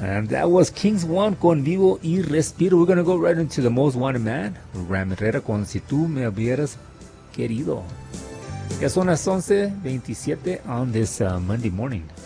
And that was Kings One con Vivo y Respiro. We're going to go right into the Most Wanted Man, Ram Herrera con Si Tú Me Hubieras Querido. Ya son las 11:27 on this Monday morning.